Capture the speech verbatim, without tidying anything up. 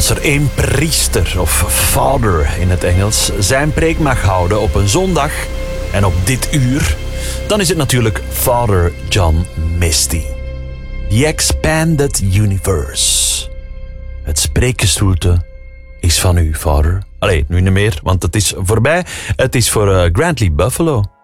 Als er één priester, of father in het Engels, zijn preek mag houden op een zondag en op dit uur, dan is het natuurlijk Father John Misty. The Expanded Universe. Het spreekgestoelte is van u, Father. Allee, nu niet meer, want het is voorbij. Het is voor uh, Grantley Buffalo.